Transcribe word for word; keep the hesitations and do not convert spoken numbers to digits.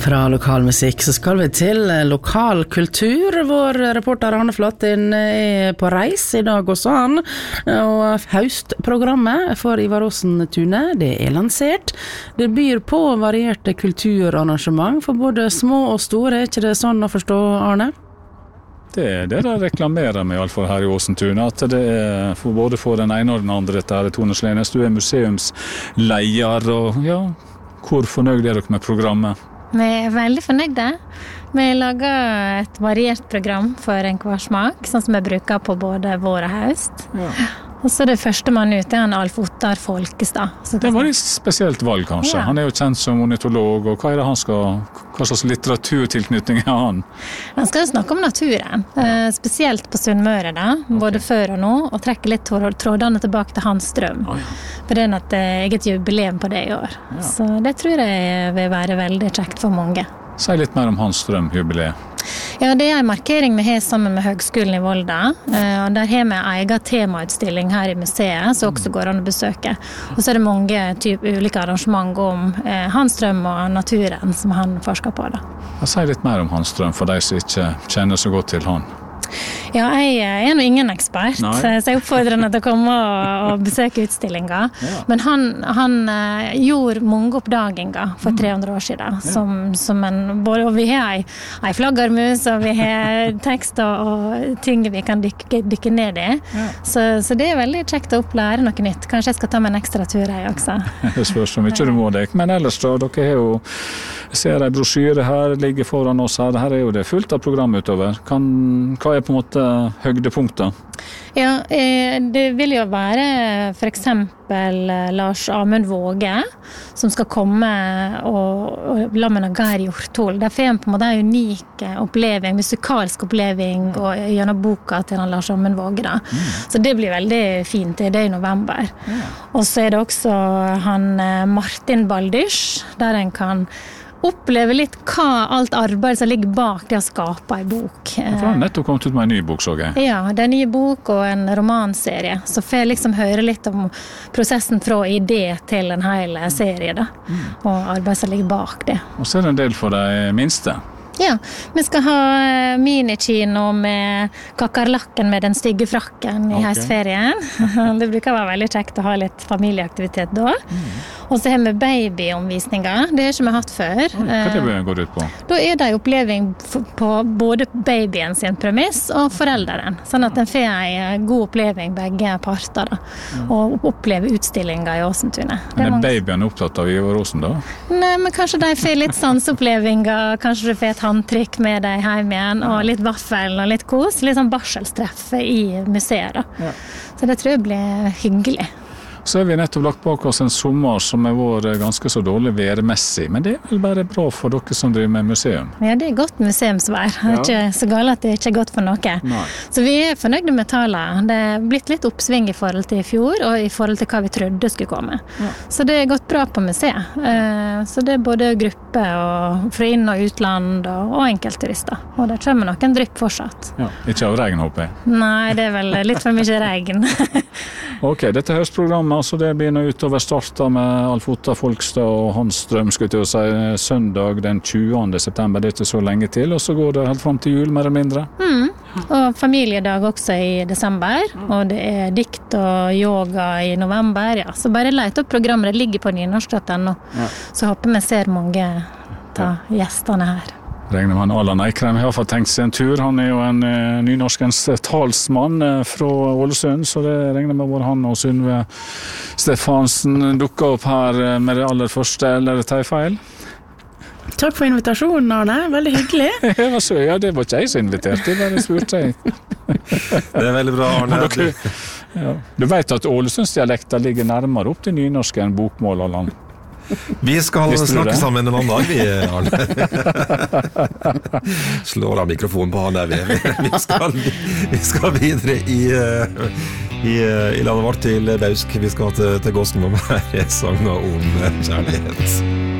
Fra lokalmusikk så skal vi til lokal kultur. Vår reporter Arne Flatin er på reis i dag hos han, og høstprogrammet for Ivar Aasen-tunet, det er lansert. Det byr på varierte kulturarrangement for både små og store, er ikke det sånn å forstå, Arne? Det er det de reklamerer med, i alle fall her i Aasen-tunet, at det er for både for den ene og den andre. Dette her, Tone Slenes, du er museumsleier, og ja, hvor fornøyd er dere med programmet? Vi er veldig fornøyde. Vi lager et variert program for enhver smak, sånn som vi bruker på både vår og høst. Ja. Og så det første mann ut er han Alf Ottar Folkestad. Det var et spesielt valg, kanskje. Ja. Han er jo kjent som ornitolog, og hva er det han skal, hva slags litteraturtilknytning er han? Han skal snakke om naturen, ja. Spesielt på Sunnmøre, da, både okay. før og nå, og trekke litt trådene tilbake til Hans Strøm. Oh, ja. For det er et eget jubileum på det i år. Ja. Så det tror jeg vil være veldig kjekt for mange. Si litt mer om Hans Strøm-jubileet. Ja, det er en markering vi har sammen med Høgskolen i Volda. Og der har vi en egen temautstilling her i museet, som også går an å besøke. Og så er det mange typer ulike arrangement om eh, Hans Strøm og naturen som han forsker på. Da. Si litt mer om Hans Strøm, for de som ikke kjenner så godt til han. Ja, jeg er jo ingen ekspert, Nei. Så jeg oppfordrer henne til å komme og, og besøke utstillinger. Ja. Men han, han uh, gjorde mange oppdaginger for tre hundre år siden. Ja. Som, som en, både, og vi har en, en flaggermus, og vi har tekst og, og ting vi kan dykke, dykke ned i. Ja. Så, så det er veldig kjekt å opplære noe nytt. Kanskje jeg skal ta meg en ekstra tur her også. Det spørs om ikke du må det. Men ellers da, dere har jo, ser en brosjyre her, ligger foran oss her. Her er jo det fullt av program utover. Kan, hva er på en måte høydepunkter? Ja, det vil jo være for eksempel Lars Amund Våge, som skal komme og, og la med Geir Hjortol. Det er på en måte en unik oppleving, musikalsk oppleving, og gjennom boka til Lars Amund Våge. Da. Mm. Så det blir veldig fint, det er i november. Ja. Og så er det også han Martin Baldys, der en kan oppleve litt hva alt arbeid som ligger bak det å skape en bok. Ja, for han nettopp kommet ut med en ny bok, så jeg. Ja, det er en ny bok og en romanserie. Så får jeg liksom høre litt om prosessen fra idé til en hel serie, da. Mm. Og arbeid som ligger bak det. Og så er det en del for de minste. Ja, vi skal ha minikino med kakerlakken med den stygge frakken i okay. høstferien. Det bruker være veldig kjekt å ha litt familieaktivitet da. Mm. Og så har vi babyomvisninger, det har ikke vi hatt før. Hva det går ut på? Da er det en oppleving på både babyen sin premiss og foreldren, sånn at den får en god oppleving begge parter da, og oppleve utstillinger i Aasen-tunet. Men er mange... babyen opptatt av Ivar Aasen da? Nei, men kanskje de får litt sansopplevinger, kanskje du får et handtrykk med deg hjem igjen, og litt vaffel og litt kos, litt sånn barselstreff i museet da. Ja. Så det tror jeg blir hyggelig. Så har vi nettopp lagt bak oss en sommer som er vår ganske så dårlig værmessig, men det er vel bare bra for dere som driver med museum? Ja, det er godt museumsvær. Det er ikke så galt at det ikke er godt for noe. Nei. Så vi er fornøyde med tallene. Det er blitt litt oppsving i forhold til i fjor, og i forhold til hva vi trodde skulle komme. Ja. Så det er gått bra på museet. Så det er både grupper og fra inn- og utland og, og enkeltturister. Og det kommer noen drypp fortsatt. Ja, ikke av regn, håper jeg? Nei, det er vel litt for mye regn. Ok, dette høstprogrammet, altså det begynner utover starta med Alf Ottar Folkestad og Hans Strøm, skulle til å si, søndag den tjuende september, det er ikke så lenge til, og så går det helt frem til jul, mer eller mindre. Mm. Og familiedag også i desember, og det er dikt og yoga i november, ja. Så bare leit opp programmet, det ligger på nynorsk punkt no, ja. Så håper vi ser mange av gjestene her. Regner med Allan Eikrem har fått tenkt seg en tur. Han er jo en uh, nynorskens talsmann uh, fra Ålesund, så det regner med både han og Synve Stefansen dukker opp her uh, med det aller første, eller tar jeg feil? Takk for invitasjonen, Arne. Veldig hyggelig. ja, så, ja, det var ikke jeg som inviterte, det bare spurte jeg. Det er veldig bra, Arne. Dere, ja. Du vet at Ålesundsdialekter ligger nærmere opp til nynorsk enn bokmål og land. Vi skal snakke sammen en annen dag, vi, Arne. Slår av mikrofonen på han der, vi. Vi skal, vi skal videre i, i, i landet vårt til Bausk. Vi skal til, til Gåsken, og her er sanger om kjærlighet.